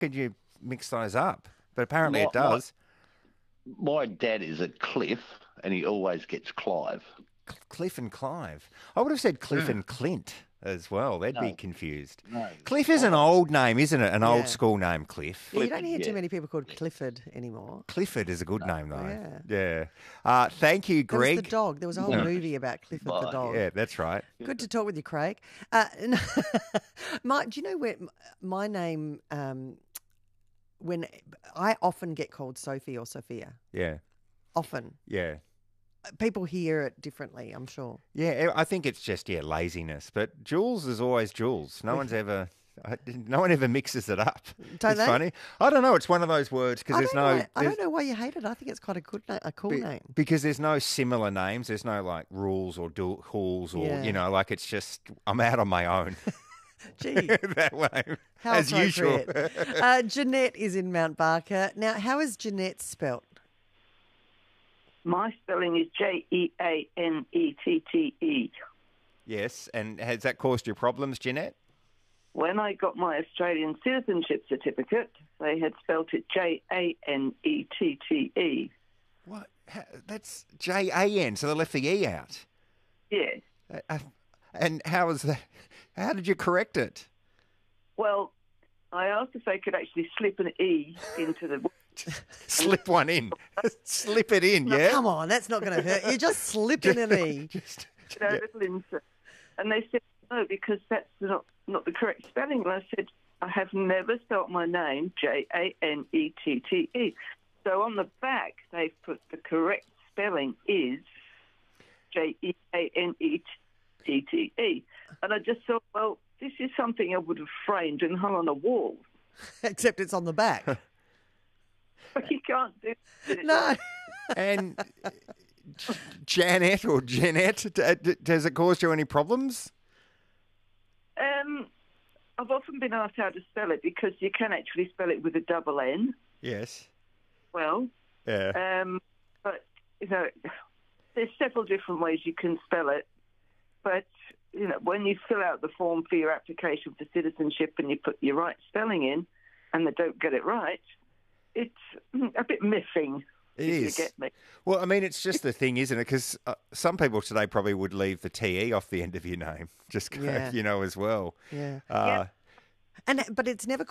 could you mix those up? But apparently it My, my, does. my dad is a Cliff, and he always gets Clive. Cliff and Clive. I would have said Cliff Yeah. and Clint as well. They'd be No, confused. no, Cliff is an Clive. old name, isn't it? An old Yeah. school name, Cliff. Yeah, you don't Clifford, hear too yeah. many people called Clifford anymore. Clifford is a good name, though. Yeah. Yeah. Thank you, There was the Greg. dog. There was a whole No. movie about Clifford the Bye. dog. Yeah, that's right. Good to talk with you, Craig. Mike, do you know where my name? When I often get called Sophie or Sophia, Yeah. often Yeah. people hear it differently. I'm sure. Yeah, I think it's just laziness. But Jules is always Jules. No one ever mixes it up. Don't It's they? funny. I don't know. It's one of those words because there's no. I don't know why you hate it. I think it's quite a good name, a cool name. Because there's no similar names. There's no like rules or halls or Yeah. like it's just I'm out on my own Gee, that way how as usual. appropriate. Jeanette is in Mount Barker. Now, how is Jeanette spelt? My spelling is Jeanette. Yes, and has that caused you problems, Jeanette? When I got my Australian citizenship certificate, they had spelt it Janette. What? That's JAN, so they left the E out. Yes. And how was that? How did you correct it? Well, I asked if they could actually slip an E into the... Slip one in. Slip it in, No, yeah? come on, that's not going to hurt. You just slip in an E. Just, little insert. And they said, no, because that's not the correct spelling. And I said, I have never spelt my name Janette. So on the back, they've put the correct spelling is Janette. And I just thought, well, this is something I would have framed and hung on a wall. Except it's on the back. But you can't do it. No. And Janet or Jeanette, does it cause you any problems? I've often been asked how to spell it because you can actually spell it with a double N. Yes. Well, Yeah. but there's several different ways you can spell it. But when you fill out the form for your application for citizenship and you put your right spelling in, and they don't get it right, it's a bit miffing. It if is. You get me? Well, I mean, it's just the thing, isn't it? Because some people today probably would leave the TE off the end of your name, just Yeah. as well. Yeah. Uh, But it's never